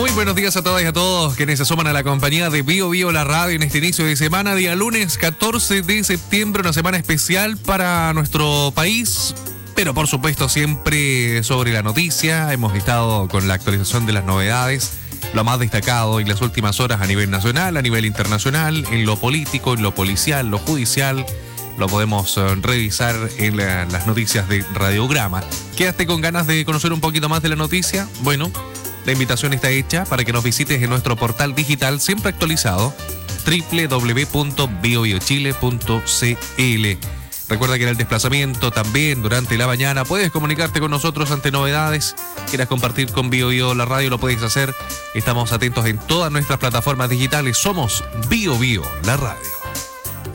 Muy buenos días a todas y a todos quienes se asoman a la compañía de Bio Bio la radio en este inicio de semana, día lunes 14 de septiembre, una semana especial para nuestro país, pero por supuesto siempre sobre la noticia. Hemos estado con la actualización de las novedades, lo más destacado en las últimas horas a nivel nacional, a nivel internacional, en lo político, en lo policial, lo judicial. Lo podemos revisar en las noticias de Radiograma. ¿Quedaste con ganas de conocer un poquito más de la noticia? Bueno, la invitación está hecha para que nos visites en nuestro portal digital siempre actualizado, www.biobiochile.cl. Recuerda que en el desplazamiento también durante la mañana puedes comunicarte con nosotros ante novedades. Quieras compartir con Bio Bio la radio, lo puedes hacer. Estamos atentos en todas nuestras plataformas digitales. Somos Bio Bio la radio.